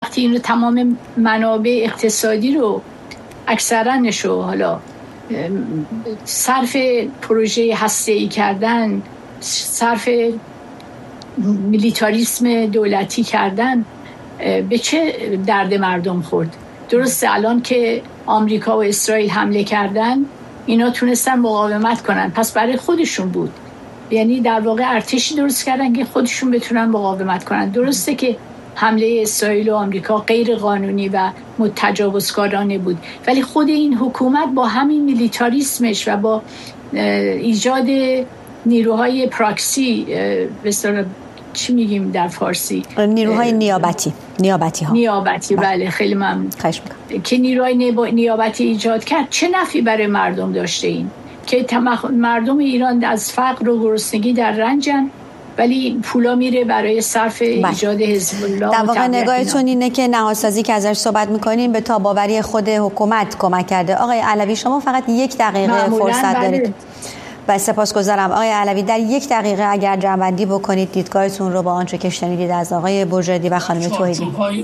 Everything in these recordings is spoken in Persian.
وقتی اینو تمام منابع اقتصادی رو اکثرنشو حالا صرف پروژه هسته‌ای کردن، صرف میلیتاریسم دولتی کردن، به چه درد مردم خورد؟ درسته الان که آمریکا و اسرائیل حمله کردن اینا تونستن مقاومت کنن، پس برای خودشون بود، یعنی در واقع ارتشی درست کردن که خودشون بتونن مقاومت کنن. درسته که حمله اسرائیل و آمریکا غیر قانونی و متجاوزکارانه بود، ولی خود این حکومت با همین میلیتاریسمش و با ایجاد نیروهای پراکسی، به چی میگیم در فارسی، نیروهای نیابتی بله خیلی ممنون که نیروهای نیابتی ایجاد کرد، چه نفعی برای مردم داشته این که مردم ایران از فقر و گرسنگی در رنجن، ولی پولا میره برای صرف ایجاد حزب الله. در واقع نگاهتون اینه که نهادسازی که ازش صحبت میکنین به تاب‌آوری خود حکومت کمک کرده. آقای علوی شما فقط 1 دقیقه فرصت دارید. و سپاسگزارم آقای علوی، در 1 دقیقه اگر جمع‌بندی بکنید دیدگاهتون رو با آنچه که شنیدید از آقای بورژردی و خانم توحیدی.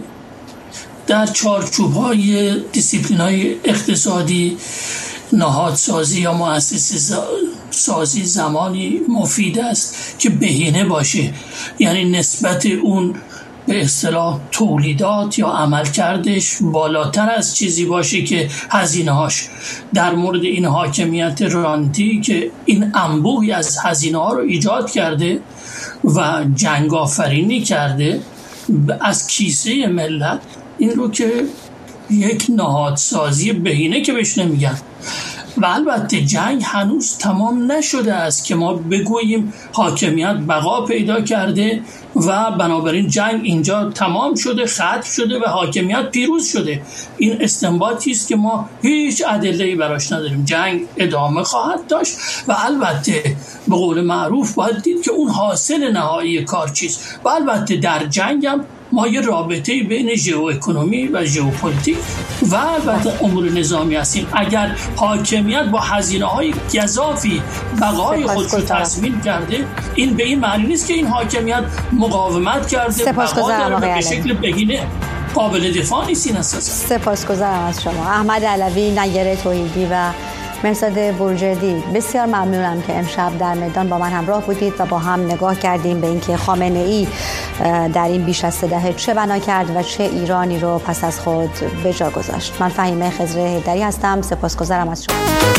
در چارچوب‌های دیسیپلین‌های اقتصادی نهادسازی یا مؤسسه سازی زمانی مفید است که بهینه باشه، یعنی نسبت اون به اصطلاح تولیدات یا عملکردش بالاتر از چیزی باشه که هزینه‌هاش. در مورد این حاکمیت رانتی که این انبوهی از هزینه‌ها رو ایجاد کرده و جنگ آفرینی کرده از کیسه ملت، این رو که یک نهادسازی بهینه که بهش نمیگن. و البته جنگ هنوز تمام نشده است که ما بگوییم حاکمیت بقا پیدا کرده و بنابراین جنگ اینجا تمام شده، ختم شده و حاکمیت پیروز شده. این استنباطی است که ما هیچ ادله‌ای براش نداریم. جنگ ادامه خواهد داشت و البته به قول معروف باید دید که اون حاصل نهایی کار چیست. و البته در جنگ هم ما یه رابطه بین ژئواکونومی و ژئوپلیتیک و البته امور نظامی هستیم. اگر حاکمیت با هزینه‌های گزافی بقای خودش رو تضمین کرده، این به این معنی نیست که این حاکمیت مقاومت کرده، بقا به شکل بهینه قابل دفاع نیست. این اساسا. سپاسگزارم از شما احمد علوی، نیر توحیدی و مهرزاد بورژردی. بسیار ممنونم که امشب در میدان با من همراه بودید و با هم نگاه کردیم به اینکه خامنه‌ای در این بیش از 3 دهه چه بنا کرد و چه ایرانی رو پس از خود به جا گذاشت. من فهیمه خضر حیدری هستم. سپاسگزارم از شما.